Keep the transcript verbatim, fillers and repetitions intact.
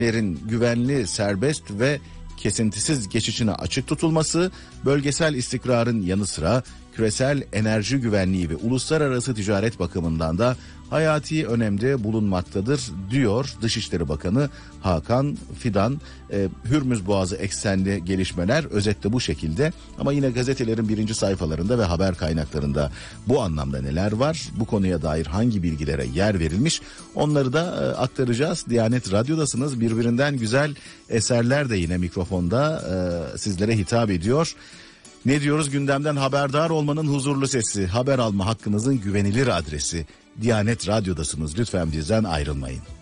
güvenli, serbest ve kesintisiz geçişine açık tutulması, bölgesel istikrarın yanı sıra küresel enerji güvenliği ve uluslararası ticaret bakımından da hayati önemde bulunmaktadır diyor Dışişleri Bakanı Hakan Fidan. E, Hürmüz Boğazı eksenli gelişmeler özetle bu şekilde, ama yine gazetelerin birinci sayfalarında ve haber kaynaklarında bu anlamda neler var, bu konuya dair hangi bilgilere yer verilmiş, onları da e, aktaracağız. Diyanet Radyo'dasınız, birbirinden güzel eserler de yine mikrofonda e, sizlere hitap ediyor. Ne diyoruz? Gündemden haberdar olmanın huzurlu sesi, haber alma hakkınızın güvenilir adresi. Diyanet Radyo'dasınız, lütfen bizden ayrılmayın.